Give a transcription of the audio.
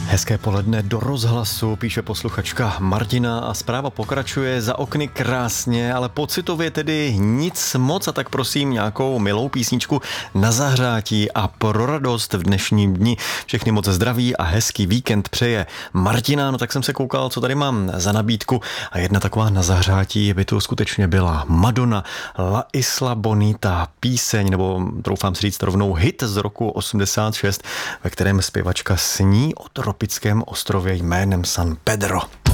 Hezké poledne do rozhlasu, píše posluchačka Martina a zpráva pokračuje. Za okny krásně, ale pocitově tedy nic moc, a tak prosím nějakou milou písničku na zahřátí a pro radost v dnešním dni. Všechny moc zdraví a hezký víkend přeje Martina. No tak jsem se koukal, co tady mám za nabídku, a jedna taková na zahřátí by to skutečně byla Madonna, La Isla Bonita, píseň, nebo troufám si říct rovnou hit z roku 86, ve kterém zpěvačka sní o tropickém ostrově jménem San Pedro.